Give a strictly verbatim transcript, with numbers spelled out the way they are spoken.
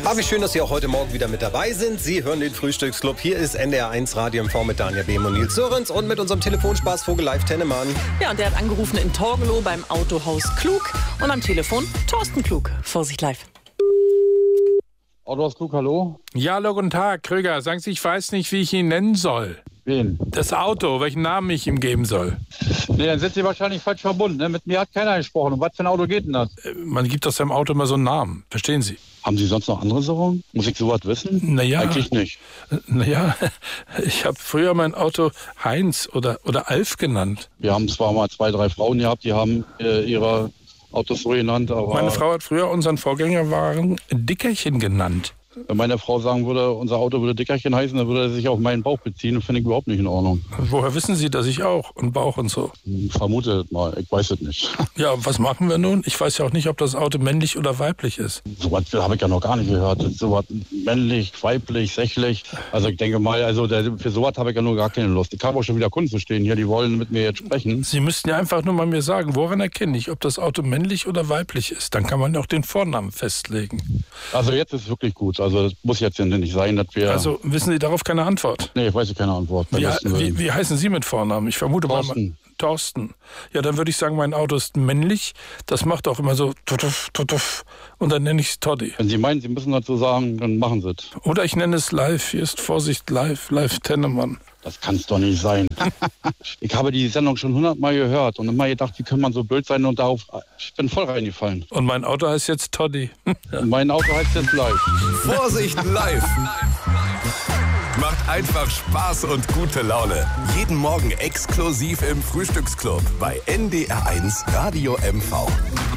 Ah, wie schön, dass Sie auch heute Morgen wieder mit dabei sind. Sie hören den Frühstücksclub. Hier ist N D R eins Radio M V mit Daniel Behm und Nils Sörensen und mit unserem Telefonspaßvogel Live Tennemann. Ja, und der hat angerufen in Torgelow beim Autohaus Klug und am Telefon Thorsten Klug. Vorsicht live. Autohaus Klug, hallo? Ja, hallo, guten Tag, Krüger. Sagen Sie, ich weiß nicht, wie ich ihn nennen soll. Wen? Das Auto, welchen Namen ich ihm geben soll. Nee, dann sind Sie wahrscheinlich falsch verbunden. Ne? Mit mir hat keiner gesprochen. Um was für ein Auto geht denn das? Man gibt aus seinem Auto immer so einen Namen. Verstehen Sie? Haben Sie sonst noch andere Sorgen? Muss ich sowas wissen? Naja. Eigentlich nicht. Naja, ich habe früher mein Auto Heinz oder, oder Alf genannt. Wir haben zwar mal zwei, drei Frauen gehabt, die haben äh, ihre Autos so genannt, aber... Meine Frau hat früher unseren Vorgängerwagen Dickerchen genannt. Wenn meine Frau sagen würde, unser Auto würde Dickerchen heißen, dann würde er sich auf meinen Bauch beziehen. Das finde ich überhaupt nicht in Ordnung. Woher wissen Sie, dass ich auch und Bauch und so? Vermute mal, ich weiß es nicht. Ja, was machen wir nun? Ich weiß ja auch nicht, ob das Auto männlich oder weiblich ist. So was habe ich ja noch gar nicht gehört. So was männlich, weiblich, sächlich. Also ich denke mal, also der, für sowas habe ich ja nur gar keine Lust. Ich habe auch schon wieder Kunden zu stehen hier, die wollen mit mir jetzt sprechen. Sie müssten ja einfach nur mal mir sagen, woran erkenne ich, ob das Auto männlich oder weiblich ist. Dann kann man auch den Vornamen festlegen. Also jetzt ist es wirklich gut. Also das muss jetzt nicht sein, dass wir... Also wissen Sie darauf keine Antwort? Nee, ich weiß keine Antwort. Wie, wie, wie heißen Sie mit Vornamen? Ich vermute Thorsten. mal... Thorsten. Ja, dann würde ich sagen, mein Auto ist männlich. Das macht auch immer so tutuff, tutuff. Und dann nenne ich es Toddy. Wenn Sie meinen, Sie müssen dazu sagen, dann machen Sie es. Oder ich nenne es Live. Hier ist Vorsicht Live. Live Tennemann. Das kann es doch nicht sein. Ich habe die Sendung schon hundertmal gehört und immer gedacht, wie kann man so blöd sein und darauf... Ich bin voll reingefallen. Und mein Auto heißt jetzt Toddy. Und mein Auto heißt jetzt Live. Vorsicht Live. Macht einfach Spaß und gute Laune. Jeden Morgen exklusiv im Frühstücksclub bei N D R eins Radio M V.